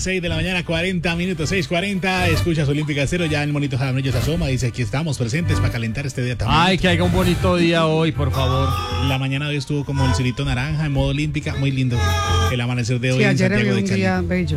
6 de la mañana, 40 minutos, 6:40. Escuchas Olímpica Cero, ya el monito Jaramillo se asoma. Dice, aquí estamos presentes para calentar este día también. Ay, que haya un bonito día hoy, por favor. La mañana de hoy estuvo como el cirito naranja en modo olímpica, muy lindo. El amanecer de hoy Sí, en ayer Santiago había de un Cali. día bello.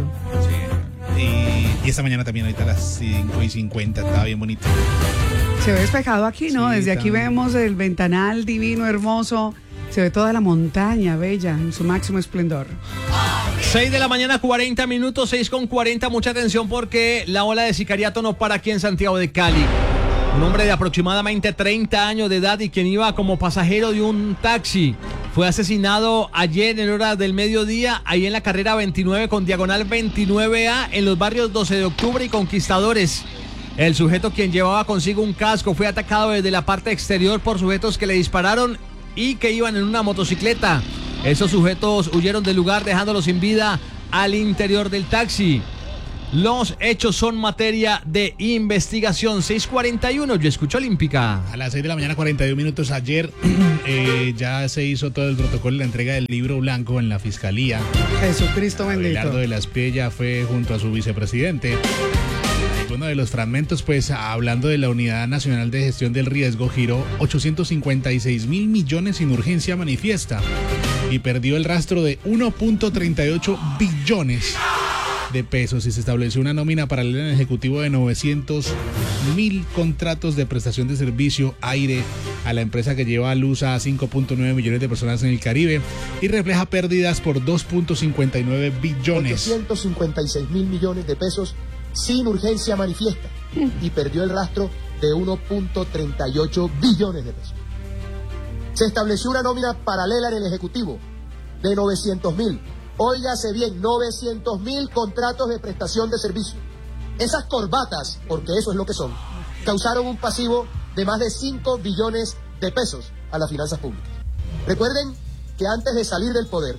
Y esta mañana también, ahorita a las 5:50, estaba bien bonito. Se ve despejado aquí, ¿no? Sí, Desde aquí también. vemos el ventanal divino, hermoso. Se ve toda la montaña bella en su máximo esplendor. 6 de la mañana, 40 minutos, 6:40. Mucha atención porque la ola de sicariato no para aquí en Santiago de Cali. Un hombre de aproximadamente 30 años de edad y quien iba como pasajero de un taxi fue asesinado ayer en horas del mediodía, ahí en la carrera 29 con diagonal 29A en los barrios 12 de octubre y Conquistadores. El sujeto, quien llevaba consigo un casco, fue atacado desde la parte exterior por sujetos que le dispararon y que iban en una motocicleta. Esos sujetos huyeron del lugar dejándolo sin vida al interior del taxi. Los hechos son materia de investigación. 6:41, yo escucho Olímpica. A las 6 de la mañana, 41 minutos, ayer ya se hizo todo el protocolo de la entrega del libro blanco en la fiscalía. Jesucristo bendito. Abelardo de la Espriella fue junto a su vicepresidente. Uno de los fragmentos, pues, hablando de la Unidad Nacional de Gestión del Riesgo, giró 856.000 millones sin urgencia manifiesta y perdió el rastro de 1.38 billones de pesos y se estableció una nómina paralela en el Ejecutivo de 900.000 contratos de prestación de servicio aire a la empresa que lleva a luz a 5.9 millones de personas en el Caribe y refleja pérdidas por 2.59 billones. 856.000 millones de pesos sin urgencia manifiesta y perdió el rastro de 1.38 billones de pesos. Se estableció una nómina paralela en el Ejecutivo de 900.000. Óigase bien, 900.000 contratos de prestación de servicio. Esas corbatas, porque eso es lo que son, causaron un pasivo de más de 5 billones de pesos a las finanzas públicas. Recuerden que antes de salir del poder,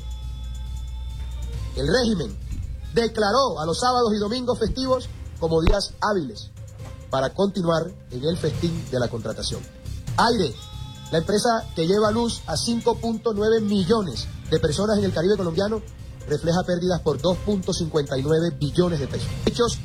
el régimen declaró a los sábados y domingos festivos como días hábiles para continuar en el festín de la contratación. Aire, la empresa que lleva luz a 5.9 millones de personas en el Caribe colombiano, refleja pérdidas por 2.59 billones de pesos. Hechos.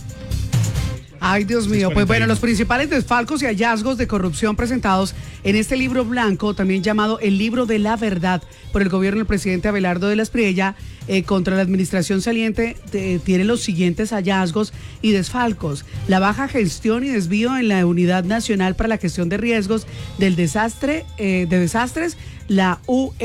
Ay, Dios mío. Pues bueno, los principales desfalcos y hallazgos de corrupción presentados en este libro blanco, también llamado el libro de la verdad, por el gobierno del presidente Abelardo de la Espriella, contra la administración saliente, tiene los siguientes hallazgos y desfalcos: la baja gestión y desvío en la Unidad Nacional para la Gestión de Riesgos de Desastres, la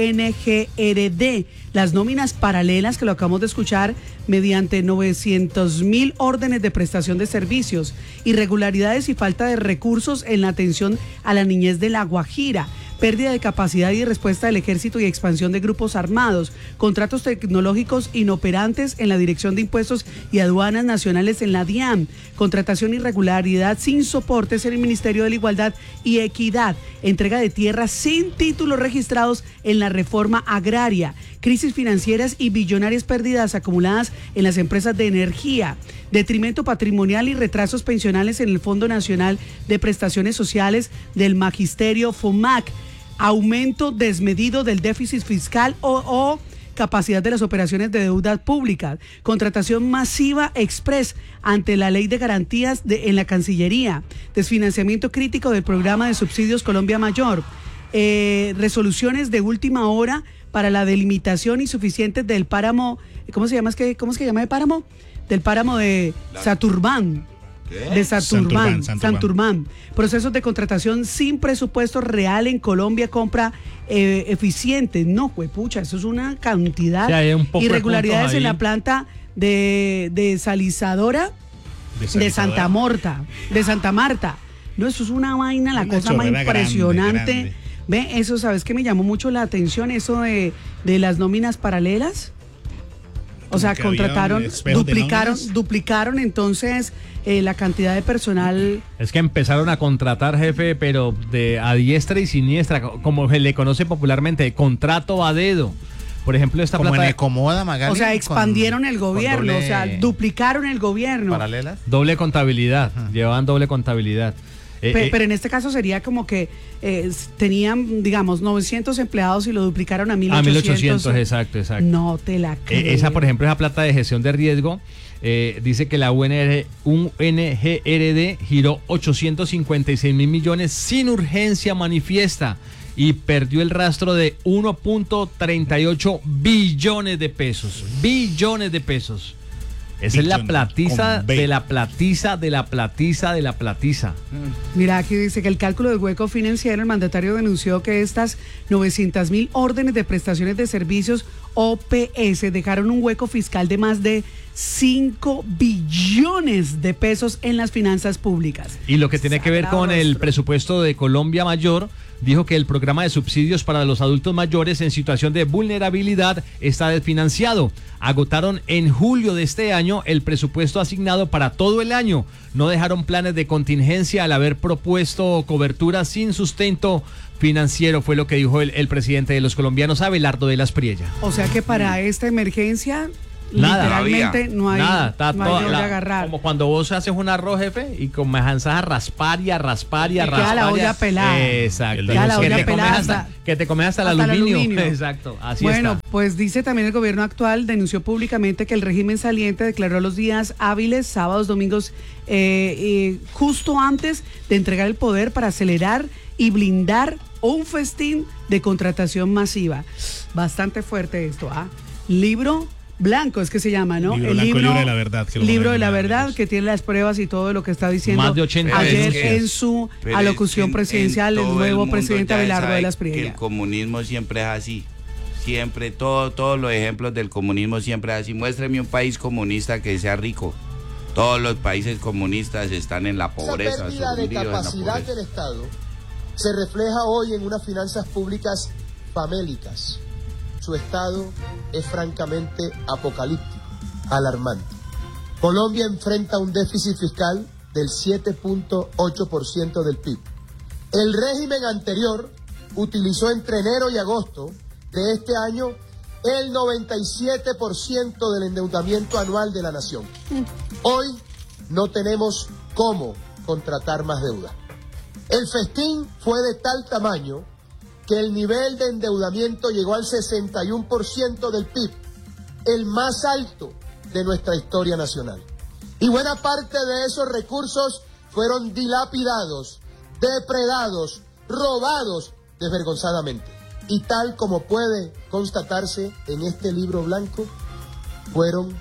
UNGRD, las nóminas paralelas que lo acabamos de escuchar mediante 900.000 órdenes de prestación de servicios, irregularidades y falta de recursos en la atención a la niñez de La Guajira, pérdida de capacidad y respuesta del ejército y expansión de grupos armados, contratos tecnológicos inoperantes en la Dirección de Impuestos y Aduanas Nacionales en la DIAN, contratación irregularidad sin soportes en el Ministerio de la Igualdad y Equidad, entrega de tierras sin títulos registrados en la reforma agraria, crisis financieras y billonarias pérdidas acumuladas en las empresas de energía, detrimento patrimonial y retrasos pensionales en el Fondo Nacional de Prestaciones Sociales del Magisterio FOMAC, aumento desmedido del déficit fiscal o capacidad de las operaciones de deuda pública, contratación masiva express ante la ley de garantías en la Cancillería, desfinanciamiento crítico del programa de subsidios Colombia Mayor, resoluciones de última hora para la delimitación insuficiente del páramo, ¿cómo se llama el páramo? Del páramo de Saturbán. De Santurbán. Procesos de contratación sin presupuesto real en Colombia, compra eficiente. No, juepucha, eso es una cantidad. Sí, hay un poco irregularidades de en la planta de desalizadora de Santa Marta. No, eso es una vaina, la cosa más impresionante. Grande. Ve, eso, ¿sabes qué me llamó mucho la atención? Eso de las nóminas paralelas. O sea, contrataron, duplicaron entonces la cantidad de personal. Es que empezaron a contratar, jefe, pero a diestra y siniestra, como se le conoce popularmente, contrato a dedo. Por ejemplo, esta como plata. en Ecomoda, Magali. O sea, expandieron el gobierno, o sea, duplicaron el gobierno. ¿Paralelas? Doble contabilidad, llevaban doble contabilidad. Pero en este caso sería como que tenían, digamos, 900 empleados y lo duplicaron a 1.800. A 1.800, exacto. No te la creo. Esa, por ejemplo, esa plata de gestión de riesgo, dice que la UNGRD giró 856 mil millones sin urgencia manifiesta y perdió el rastro de 1.38 billones de pesos. Billones de pesos. Esa es la platiza de la platiza de la platiza de la platiza. Mira, aquí dice que el cálculo del hueco financiero, el mandatario denunció que estas 900.000 órdenes de prestaciones de servicios OPS dejaron un hueco fiscal de más de 5 billones de pesos en las finanzas públicas. Y lo que tiene que ver con el presupuesto de Colombia Mayor, dijo que el programa de subsidios para los adultos mayores en situación de vulnerabilidad está desfinanciado. Agotaron en julio de este año el presupuesto asignado para todo el año. No dejaron planes de contingencia al haber propuesto cobertura sin sustento financiero, fue lo que dijo el presidente de los colombianos, Abelardo de la Espriella. O sea que para esta emergencia... Nada, literalmente no hay nada, está no hay dónde agarrar. Como cuando vos haces un arroz, jefe, y comenzás a raspar y a raspar y a raspar. Queda la olla pelada. Exacto. Queda la olla pelada. Que te comes hasta el aluminio. Exacto, así bueno, está. pues dice también el gobierno actual, denunció públicamente que el régimen saliente declaró los días hábiles, sábados, domingos, justo antes de entregar el poder para acelerar y blindar un festín de contratación masiva. Bastante fuerte esto, ¿ah? Libro blanco es que se llama, ¿no? Libro de la verdad. Libro de la verdad, que tiene las pruebas y todo lo que está diciendo. Más de 80 ayer en su alocución presidencial, el nuevo presidente Abelardo de la Espriella. El comunismo siempre es así. Siempre, todos los ejemplos del comunismo siempre es así. Muéstreme un país comunista que sea rico. Todos los países comunistas están en la pobreza. Esa pérdida de capacidad del Estado se refleja hoy en unas finanzas públicas famélicas. Su estado es francamente apocalíptico, alarmante. Colombia enfrenta un déficit fiscal del 7.8% del PIB. El régimen anterior utilizó entre enero y agosto de este año el 97% del endeudamiento anual de la nación. Hoy no tenemos cómo contratar más deuda. El festín fue de tal tamaño que el nivel de endeudamiento llegó al 61% del PIB, el más alto de nuestra historia nacional. Y buena parte de esos recursos fueron dilapidados, depredados, robados desvergonzadamente. Y tal como puede constatarse en este libro blanco, fueron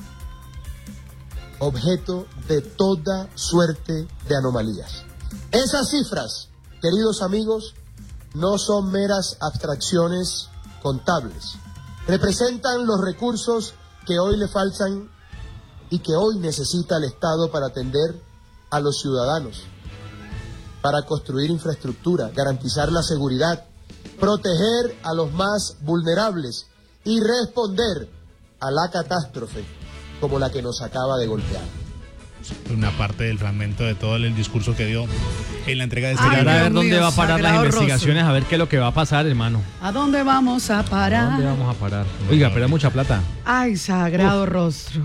objeto de toda suerte de anomalías. Esas cifras, queridos amigos, no son meras abstracciones contables. Representan los recursos que hoy le faltan y que hoy necesita el Estado para atender a los ciudadanos, para construir infraestructura, garantizar la seguridad, proteger a los más vulnerables y responder a la catástrofe como la que nos acaba de golpear. Una parte del fragmento de todo el discurso que dio en la entrega de este Ay, libro. A ver dónde mío, va a parar las sagrado investigaciones, rostro. a ver qué es lo que va a pasar, hermano. ¿A dónde vamos a ¿A parar? dónde vamos a parar? Oiga, pero es mucha plata. Ay, sagrado rostro.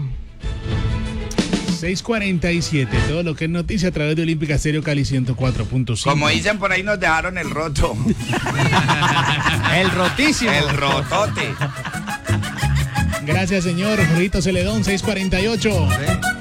6:47, todo lo que es noticia a través de Olímpica Estéreo Cali 104.5. Como dicen por ahí, nos dejaron el roto. El rotísimo. El rotote. Gracias, señor Jorito Celedón, 6:48.